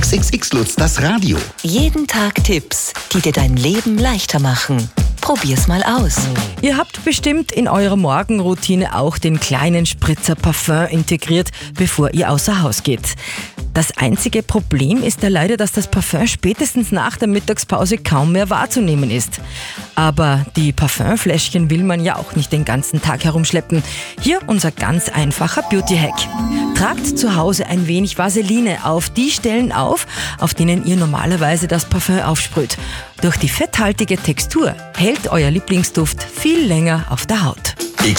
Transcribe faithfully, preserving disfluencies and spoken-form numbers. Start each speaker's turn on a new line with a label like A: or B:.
A: X X X Lutz, das Radio.
B: Jeden Tag Tipps, die dir dein Leben leichter machen. Probier's mal aus.
C: Ihr habt bestimmt in eurer Morgenroutine auch den kleinen Spritzer Parfum integriert, bevor ihr außer Haus geht. Das einzige Problem ist ja leider, dass das Parfum spätestens nach der Mittagspause kaum mehr wahrzunehmen ist. Aber die Parfümfläschchen will man ja auch nicht den ganzen Tag herumschleppen. Hier unser ganz einfacher Beauty-Hack. Tragt zu Hause ein wenig Vaseline auf die Stellen auf, auf denen ihr normalerweise das Parfum aufsprüht. Durch die fetthaltige Textur hält euer Lieblingsduft viel länger auf der Haut.